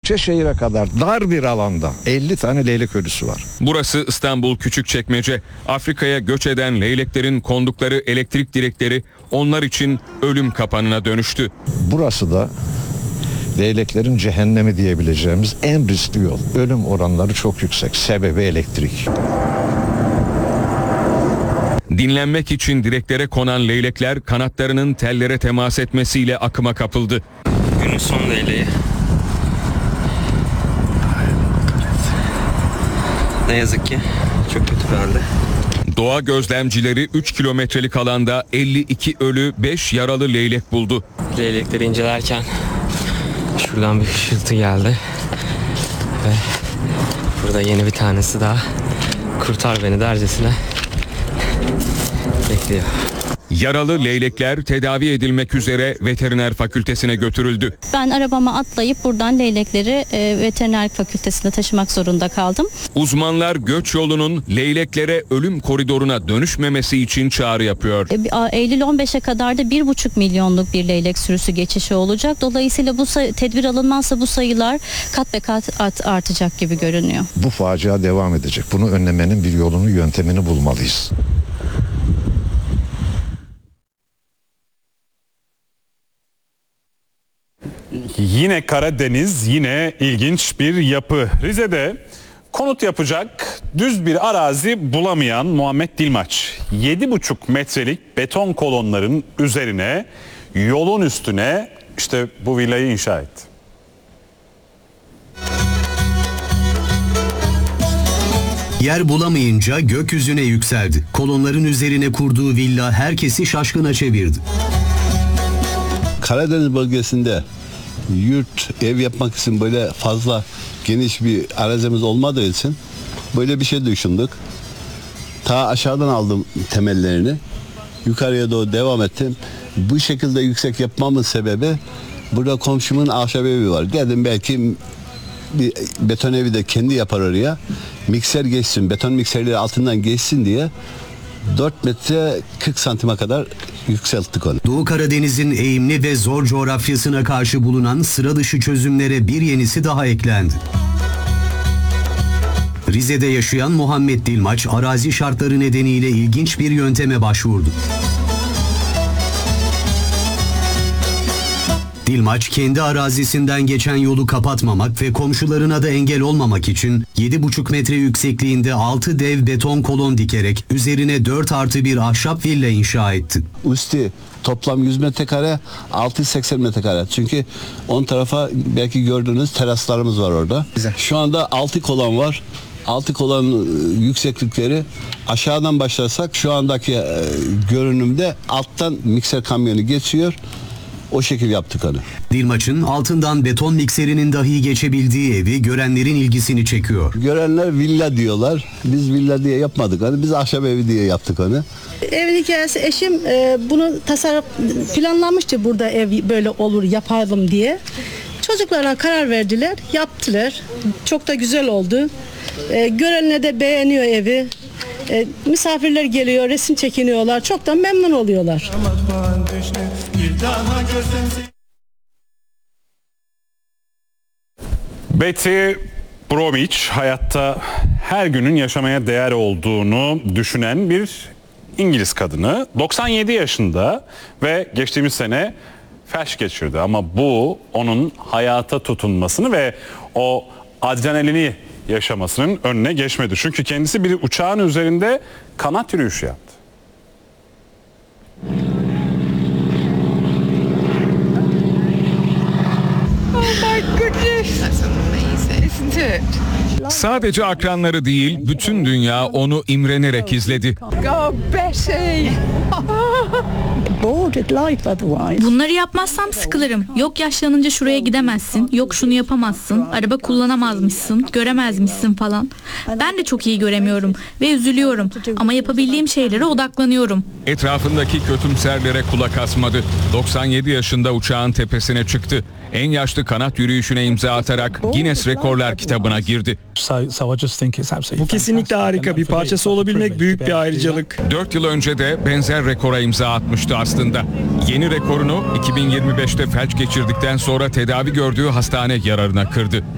Bahçeşehir'e kadar dar bir alanda 50 tane leylek ölüsü var. Burası İstanbul Küçükçekmece. Afrika'ya göç eden leyleklerin kondukları elektrik direkleri onlar için ölüm kapanına dönüştü. Burası da leyleklerin cehennemi diyebileceğimiz en riskli yol. Ölüm oranları çok yüksek. Sebebi elektrik. Dinlenmek için direklere konan leylekler kanatlarının tellere temas etmesiyle akıma kapıldı. Günün son leyleği. Ne yazık ki çok kötü bir halde. Doğa gözlemcileri 3 kilometrelik alanda 52 ölü 5 yaralı leylek buldu. Leylekleri incelerken şuradan bir hışıltı geldi. Ve burada yeni bir tanesi daha kurtar beni dercesine bekliyor. Yaralı leylekler tedavi edilmek üzere veteriner fakültesine götürüldü. Ben arabama atlayıp buradan leylekleri veterinerlik fakültesine taşımak zorunda kaldım. Uzmanlar göç yolunun leyleklere ölüm koridoruna dönüşmemesi için çağrı yapıyor. Eylül 15'e kadar da 1,5 milyonluk bir leylek sürüsü geçişi olacak. Dolayısıyla bu tedbir alınmazsa bu sayılar kat be kat artacak gibi görünüyor. Bu facia devam edecek. Bunu önlemenin bir yolunu, yöntemini bulmalıyız. Yine Karadeniz, yine ilginç bir yapı. Rize'de konut yapacak düz bir arazi bulamayan Muhammed Dilmaç 7,5 metrelik beton kolonların üzerine, yolun üstüne işte bu villayı inşa etti. Yer bulamayınca gökyüzüne yükseldi. Kolonların üzerine kurduğu villa herkesi şaşkına çevirdi. Karadeniz bölgesinde yurt, ev yapmak için böyle fazla geniş bir arazimiz olmadığı için böyle bir şey düşündük. Ta aşağıdan aldım temellerini. Yukarıya doğru devam ettim. Bu şekilde yüksek yapmamın sebebi burada komşumun ahşap evi var. Dedim belki bir beton evi de kendi yapar oraya. Mikser geçsin, beton mikserleri altından geçsin diye 4 metre 40 santime kadar yükselttik onu. Doğu Karadeniz'in eğimli ve zor coğrafyasına karşı bulunan sıra dışı çözümlere bir yenisi daha eklendi. Rize'de yaşayan Muhammed Dilmaç, arazi şartları nedeniyle ilginç bir yönteme başvurdu. Dilmaç, kendi arazisinden geçen yolu kapatmamak ve komşularına da engel olmamak için 7,5 metre yüksekliğinde 6 dev beton kolon dikerek üzerine 4+1 ahşap villa inşa etti. Üstü toplam 100 metrekare, 680 metrekare. Çünkü 10 tarafa belki gördüğünüz teraslarımız var orada. Güzel. Şu anda 6 kolon var. 6 kolon yükseklikleri aşağıdan başlarsak şu andaki görünümde alttan mikser kamyonu geçiyor. O şekil yaptık onu. Dilmaç'ın altından beton mikserinin dahi geçebildiği evi görenlerin ilgisini çekiyor. Görenler villa diyorlar. Biz villa diye yapmadık onu. Biz ahşap evi diye yaptık onu. Evin hikayesi, eşim bunu planlamıştı, burada ev böyle olur yapalım diye. Çocuklara karar verdiler, yaptılar. Çok da güzel oldu. Görenler de beğeniyor evi. Misafirler geliyor, resim çekiniyorlar. Çok da memnun oluyorlar. Betty Bromwich hayatta her günün yaşamaya değer olduğunu düşünen bir İngiliz kadını. 97 yaşında ve geçtiğimiz sene felç geçirdi. Ama bu onun hayata tutunmasını ve o adrenalini yaşamasının önüne geçmedi. Çünkü kendisi bir uçağın üzerinde kanat yürüyüşü yaptı. Sadece akranları değil, bütün dünya onu imrenerek izledi. Bunları yapmazsam sıkılırım. Yok yaşlanınca şuraya gidemezsin, yok şunu yapamazsın, araba kullanamazmışsın, göremezmişsin falan. Ben de çok iyi göremiyorum ve üzülüyorum ama yapabildiğim şeylere odaklanıyorum. Etrafındaki kötümserlere kulak asmadı. 97 yaşında uçağın tepesine çıktı. En yaşlı kanat yürüyüşüne imza atarak Guinness Rekorlar kitabına girdi. Bu kesinlikle harika. Bir parçası olabilmek büyük bir ayrıcalık. 4 yıl önce de benzer rekora imza atmıştı aslında. Yeni rekorunu 2025'te felç geçirdikten sonra tedavi gördüğü hastane yararına kırdı.